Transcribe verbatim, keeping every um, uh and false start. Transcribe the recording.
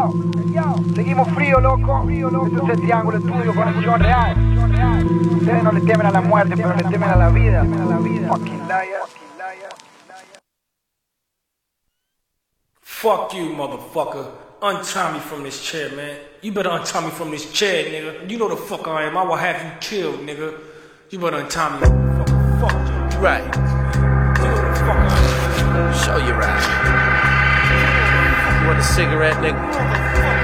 Seguimos frío, loco. Este es el Triángulo Estudio, conexión real. Ustedes no le temen a la muerte, pero le temen a la vida. Fucking liar. Fuck you, motherfucker. Untie me from this chair, man. You better untie me from this chair, nigga. You know the fuck I am. I will have you killed, nigga. You better untie me, motherfucker. Fuck you. Right. You know the fuck I am. Show you right. You want a cigarette, nigga?